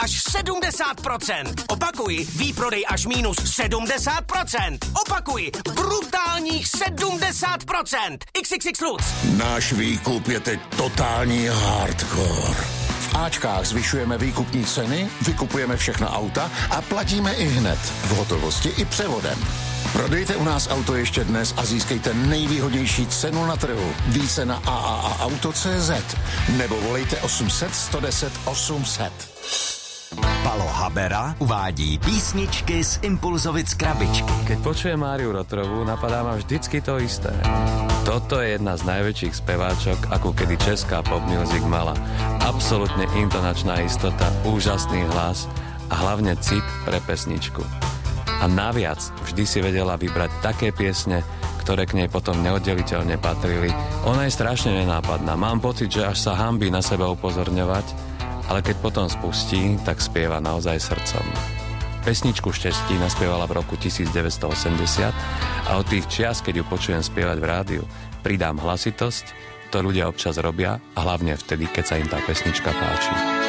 až 70%. Opakuji, výprodej až minus 70%. Opakuji, brutálních 70%. XXX Lutz. Náš výkup je teď totální hardcore. V Ačkách zvyšujeme výkupní ceny, vykupujeme všechna auta a platíme i hned, v hotovosti i převodem. Prodejte u nás auto ještě dnes a získejte nejvýhodnější cenu na trhu. Více na AAAauto.cz nebo volejte 800 110 800. Palo Habera uvádí písničky z Impulzovic krabičky. Keď počujem Máriu Rotrovú, napadá ma vždycky to isté. Toto je jedna z najväčších speváčok, akú kedy česká pop music mala. Absolutne intonačná istota, úžasný hlas a hlavne cit pre pesničku. A naviac vždy si vedela vybrať také piesne, ktoré k nej potom neoddeliteľne patrili. Ona je strašne nenápadná. Mám pocit, že až sa hanbí na seba upozorňovať, ale keď potom spustí, tak spieva naozaj srdcom. Pesničku Šťastí naspievala v roku 1980 a od tých čias, keď ju počujem spievať v rádiu, pridám hlasitosť, to ľudia občas robia a hlavne vtedy, keď sa im tá pesnička páči.